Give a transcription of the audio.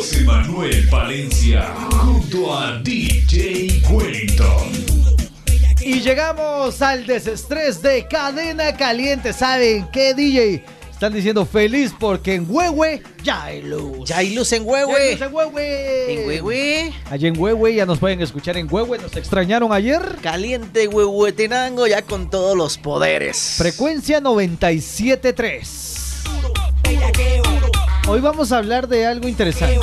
José Manuel Palencia junto a DJ Wellington. Y llegamos al desestrés de Cadena Caliente. ¿Saben qué, DJ? Están diciendo feliz porque en Huehue ya hay luz. Ya hay luz en Huehue. En Huehue. En Huehue. Allá en Huehue ya nos pueden escuchar en Huehue. ¿Nos extrañaron ayer? Caliente Huehuetenango ya con todos los poderes. Frecuencia 97.3. Hoy vamos a hablar de algo interesante.